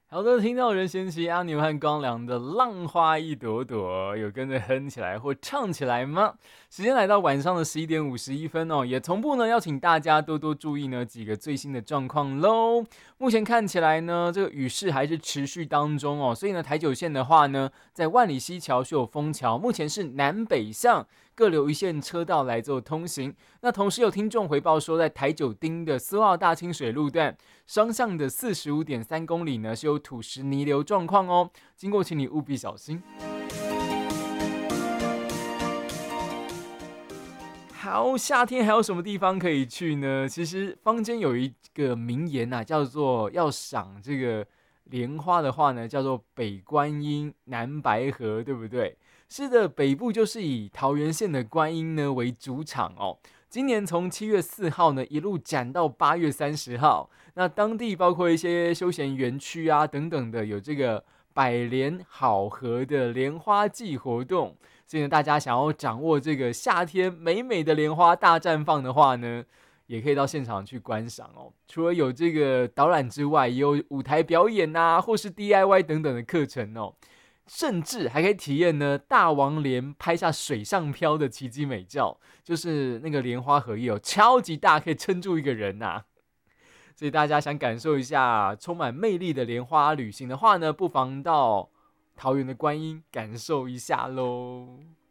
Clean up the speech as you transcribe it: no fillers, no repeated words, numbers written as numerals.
好的，听到任贤齐、阿牛和光良的《浪花一朵朵》，有跟着哼起来或唱起来吗？时间来到晚上的11:51哦，也同步呢邀请大家多多注意呢几个最新的状况喽。目前看起来呢，这个雨势还是持续当中哦，所以呢台九线的话呢，在万里溪桥是有封桥，目前是南北向各留一线车道来做通行。那同时有听众回报说，在台九丁的四号大清水路段。双向的45.3公里呢是有土石泥流状况哦，经过请你务必小心。好，夏天还有什么地方可以去呢？其实坊间有一个名言啊，叫做要赏这个莲花的话呢，叫做北观音，南白河，对不对？是的，北部就是以桃园县的观音呢为主场哦。今年从7月4号呢一路展到8月30号，那当地包括一些休闲园区啊等等的，有这个百莲好合的莲花季活动。所以呢，大家想要掌握这个夏天美美的莲花大绽放的话呢，也可以到现场去观赏哦。除了有这个导览之外，也有舞台表演啊，或是 DIY 等等的课程哦。甚至还可以体验呢大王莲拍下水上漂的奇迹美照，就是那个莲花荷叶超级大，可以撑住一个人啊。所以大家想感受一下充满魅力的莲花旅行的话呢，不妨到桃园的观音感受一下喽。